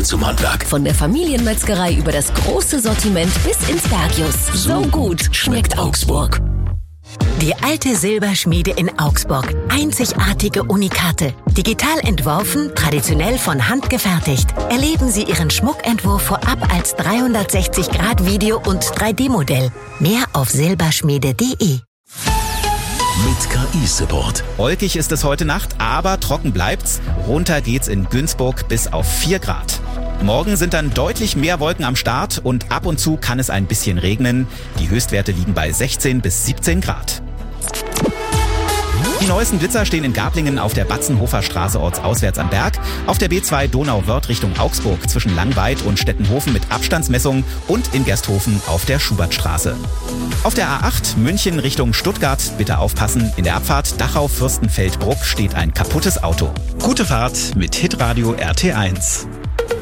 Kommen zum Handwerk. Von der Familienmetzgerei über das große Sortiment bis ins Bergius. So gut schmeckt Augsburg. Die alte Silberschmiede in Augsburg. Einzigartige Unikate. Digital entworfen, traditionell von Hand gefertigt. Erleben Sie Ihren Schmuckentwurf vorab als 360-Grad-Video- und 3D-Modell. Mehr auf silberschmiede.de. Mit KI-Support. Wolkig ist es heute Nacht, aber trocken bleibt's. Runter geht's in Günzburg bis auf 4 Grad. Morgen sind dann deutlich mehr Wolken am Start und ab und zu kann es ein bisschen regnen. Die Höchstwerte liegen bei 16 bis 17 Grad. Die neuesten Blitzer stehen in Garblingen auf der Batzenhofer Straße ortsauswärts am Berg, auf der B2 Donau-Wörth Richtung Augsburg zwischen Langweid und Stettenhofen mit Abstandsmessung und in Gersthofen auf der Schubertstraße. Auf der A8 München Richtung Stuttgart, bitte aufpassen, in der Abfahrt Dachau-Fürstenfeldbruck steht ein kaputtes Auto. Gute Fahrt mit Hitradio RT1.